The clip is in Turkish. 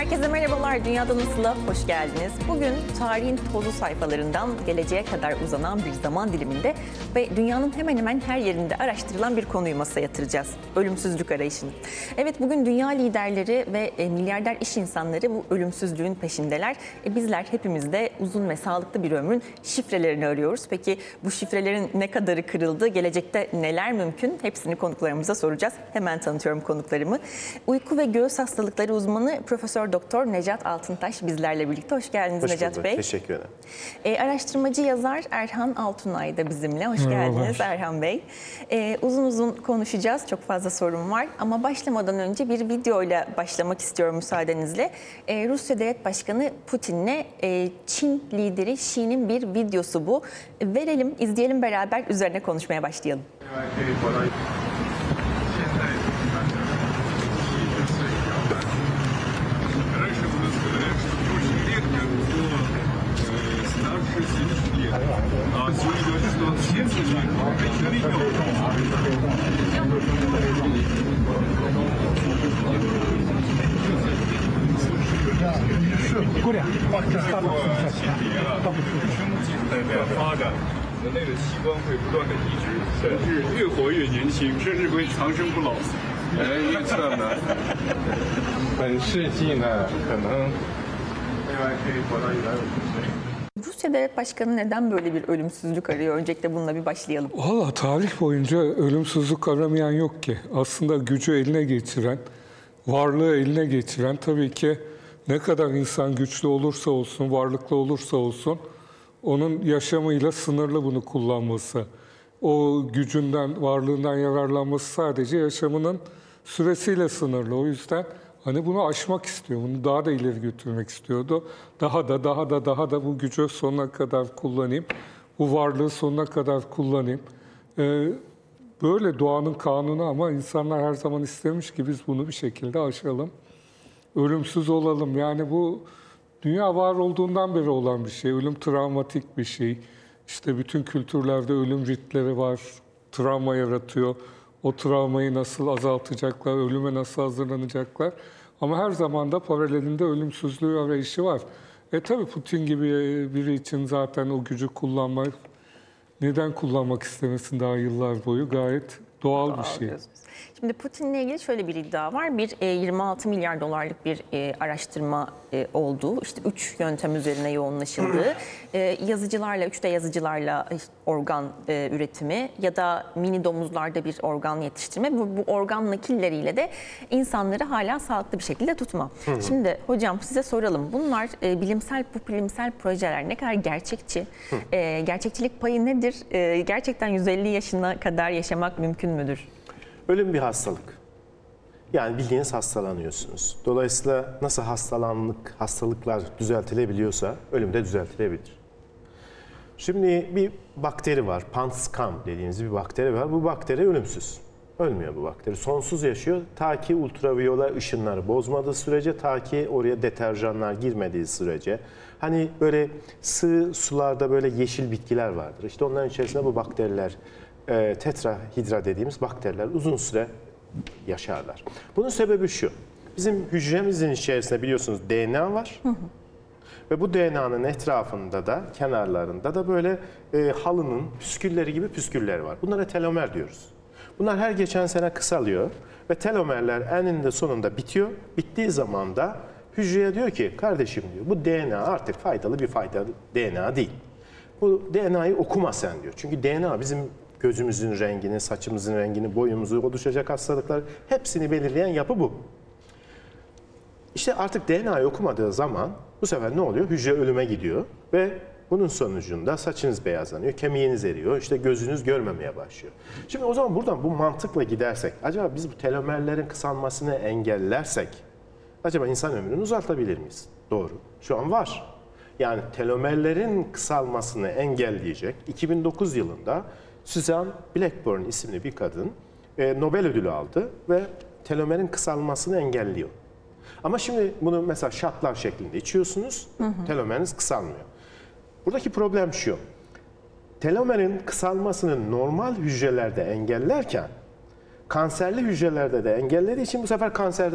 Herkese merhabalar, Dünyada Nasıl'a hoş geldiniz. Bugün tarihin tozlu sayfalarından geleceğe kadar uzanan bir zaman diliminde ve dünyanın hemen hemen her yerinde araştırılan bir konuyu masaya yatıracağız. Ölümsüzlük arayışını. Evet, bugün dünya liderleri ve milyarder iş insanları bu ölümsüzlüğün peşindeler. Bizler hepimiz de uzun ve sağlıklı bir ömrün şifrelerini arıyoruz. Peki bu şifrelerin ne kadarı kırıldı, gelecekte neler mümkün? Hepsini konuklarımıza soracağız. Hemen tanıtıyorum konuklarımı. Uyku ve göğüs hastalıkları uzmanı Profesör Doktor Necat Altıntaş bizlerle birlikte. Hoş geldiniz Necat Bey. Teşekkür ederim. Araştırmacı yazar Erhan Altunay da bizimle. Hoş geldiniz Erhan Bey. Uzun uzun konuşacağız. Çok fazla sorun var. Ama başlamadan önce bir videoyla başlamak istiyorum müsaadenizle. Rusya Devlet Başkanı Putin'le Çin lideri Xi'nin bir videosu bu. Verelim, izleyelim beraber, üzerine konuşmaya başlayalım. Rusya Devlet Başkanı neden böyle bir ölümsüzlük arıyor? Öncelikle bununla bir başlayalım. Valla tarih boyunca ölümsüzlük aramayan yok ki. Aslında gücü eline geçiren, varlığı eline geçiren, tabii ki ne kadar insan güçlü olursa olsun, varlıklı olursa olsun, onun yaşamıyla sınırlı bunu kullanması. O gücünden, varlığından yararlanması sadece yaşamının süresiyle sınırlı. O yüzden hani bunu aşmak istiyor, bunu daha da ileri götürmek istiyordu. Daha da bu gücü sonuna kadar kullanayım, bu varlığı sonuna kadar kullanayım. Böyle doğanın kanunu, ama insanlar her zaman istemiş ki biz bunu bir şekilde aşalım. Ölümsüz olalım. Yani bu dünya var olduğundan beri olan bir şey. Ölüm travmatik bir şey. İşte bütün kültürlerde ölüm ritleri var. Travma yaratıyor. O travmayı nasıl azaltacaklar, ölüme nasıl hazırlanacaklar. Ama her zaman da paralelinde ölümsüzlüğü arayışı var. Tabii Putin gibi biri için zaten o gücü kullanmak, neden kullanmak istemesin daha yıllar boyu, gayet doğal bir şey. Şimdi Putin'le ilgili şöyle bir iddia var. 26 milyar dolarlık bir araştırma olduğu, işte 3 yöntem üzerine yoğunlaşıldığı, yazıcılarla, 3 de yazıcılarla organ üretimi ya da mini domuzlarda bir organ yetiştirme. Bu organ nakilleriyle de insanları hala sağlıklı bir şekilde tutma. Şimdi hocam size soralım. Bunlar bu bilimsel projeler ne kadar gerçekçi? Gerçekçilik payı nedir? Gerçekten 150 yaşına kadar yaşamak mümkün müdür? Ölüm bir hastalık. Yani bildiğiniz hastalanıyorsunuz. Dolayısıyla nasıl hastalıklar düzeltilebiliyorsa ölüm de düzeltilebilir. Şimdi bir bakteri var. Panskam dediğiniz bir bakteri var. Bu bakteri ölümsüz. Ölmüyor bu bakteri. Sonsuz yaşıyor. Ta ki ultraviyole ışınları bozmadığı sürece, ta ki oraya deterjanlar girmediği sürece. Hani böyle sığ sularda böyle yeşil bitkiler vardır. İşte onların içerisinde bu bakteriler, tetrahidra dediğimiz bakteriler uzun süre yaşarlar. Bunun sebebi şu. Bizim hücremizin içerisinde biliyorsunuz DNA var. Ve bu DNA'nın etrafında da, kenarlarında da böyle halının püskülleri gibi püsküller var. Bunlara telomer diyoruz. Bunlar her geçen sene kısalıyor ve telomerler eninde sonunda bitiyor. Bittiği zaman da hücreye diyor ki, kardeşim diyor, bu DNA artık faydalı DNA değil. Bu DNA'yı okuma sen diyor. Çünkü DNA bizim gözümüzün rengini, saçımızın rengini, boyumuzu, oluşacak hastalıklar hepsini belirleyen yapı bu. İşte artık DNA'yı okumadığı zaman bu sefer ne oluyor? Hücre ölüme gidiyor ve bunun sonucunda saçınız beyazlanıyor, kemiğiniz eriyor, işte gözünüz görmemeye başlıyor. Şimdi o zaman buradan bu mantıkla gidersek, acaba biz bu telomerlerin kısalmasını engellersek, acaba insan ömrünü uzatabilir miyiz? Doğru. Şu an var. Yani telomerlerin kısalmasını engelleyecek 2009 yılında Susan Blackburn isimli bir kadın Nobel ödülü aldı ve telomerin kısalmasını engelliyor. Ama şimdi bunu mesela şatlar şeklinde içiyorsunuz, telomeriniz kısalmıyor. Buradaki problem şu, telomerin kısalmasını normal hücrelerde engellerken kanserli hücrelerde de engellediği için bu sefer kanserde